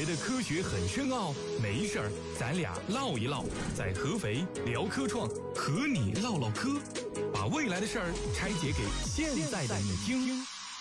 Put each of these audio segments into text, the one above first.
觉得科学很深奥？没事儿，咱俩唠一唠，在合肥聊科创，和你唠唠嗑，把未来的事儿拆解给现在的你听。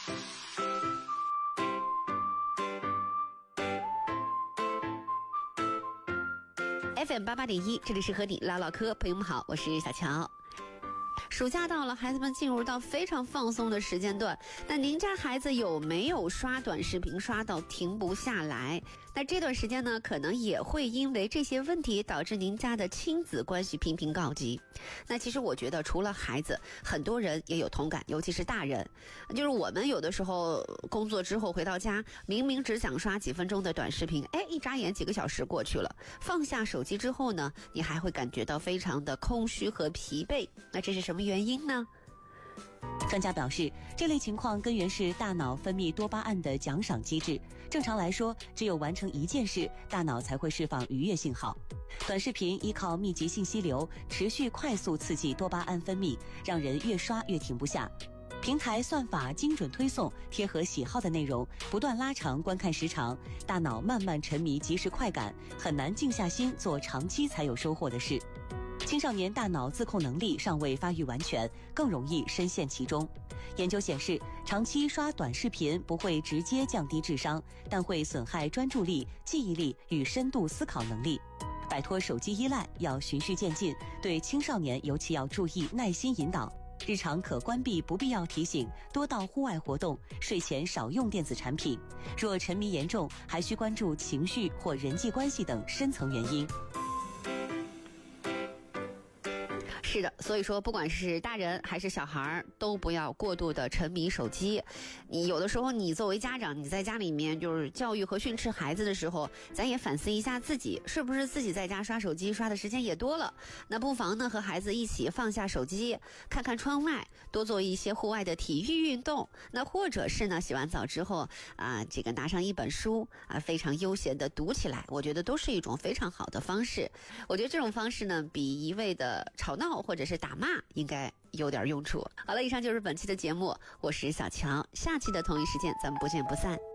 FM88.1，这里是和你唠唠嗑，朋友们好，我是小乔。暑假到了，孩子们进入到非常放松的时间段。那您家孩子有没有刷短视频刷到停不下来？那这段时间呢，可能也会因为这些问题导致您家的亲子关系频频告急。那其实我觉得，除了孩子，很多人也有同感，尤其是大人。就是我们有的时候工作之后回到家，明明只想刷几分钟的短视频，一眨眼几个小时过去了。放下手机之后呢，你还会感觉到非常的空虚和疲惫。那这是什么原因呢？ 专家表示，这类情况根源是大脑分泌多巴胺的奖赏机制。正常来说，只有完成一件事，大脑才会释放愉悦信号。短视频依靠密集信息流，持续快速刺激多巴胺分泌，让人越刷越停不下。平台算法精准推送贴合喜好的内容，不断拉长观看时长，大脑慢慢沉迷即时快感，很难静下心做长期才有收获的事。青少年大脑自控能力尚未发育完全，更容易深陷其中。研究显示，长期刷短视频不会直接降低智商，但会损害专注力、记忆力与深度思考能力。摆脱手机依赖要循序渐进，对青少年尤其要注意耐心引导。日常可关闭不必要提醒，多到户外活动，睡前少用电子产品。若沉迷严重，还需关注情绪或人际关系等深层原因。 是的，所以说不管是大人还是小孩，都不要过度的沉迷手机。你有的时候你作为家长，你在家里面就是教育和训斥孩子的时候，咱也反思一下自己，是不是自己在家刷手机刷的时间也多了。那不妨呢和孩子一起放下手机，看看窗外，多做一些户外的体育运动。那或者是呢洗完澡之后这个拿上一本书非常悠闲的读起来，我觉得都是一种非常好的方式。我觉得这种方式呢比一味的吵闹或者是打骂应该有点用处。好了，以上就是本期的节目，我是小乔，下期的同一时间咱们不见不散。